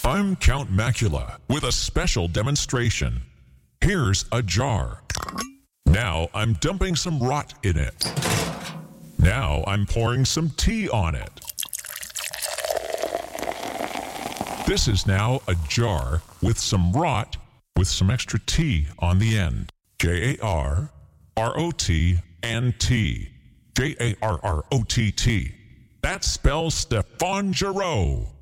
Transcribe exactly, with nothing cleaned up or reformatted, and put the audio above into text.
I'm Count Macula with a special demonstration. Here's a jar. Now I'm dumping some rot in it. Now I'm pouring some tea on it. This is now a jar with some rot with some extra tea on the end. J A R R O T and T. J A R R O T T. That spells Stefan Giroux.